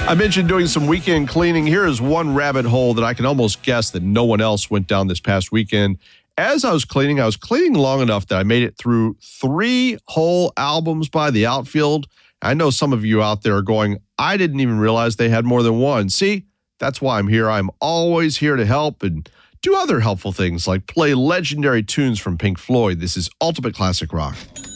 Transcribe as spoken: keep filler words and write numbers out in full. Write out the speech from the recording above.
I mentioned doing some weekend cleaning. Here is one rabbit hole that I can almost guess that no one else went down this past weekend. As I was cleaning, I was cleaning long enough that I made it through three whole albums by The Outfield. I know some of you out there are going, I didn't even realize they had more than one. See, that's why I'm here. I'm always here to help and do other helpful things like play legendary tunes from Pink Floyd. This is Ultimate Classic Rock.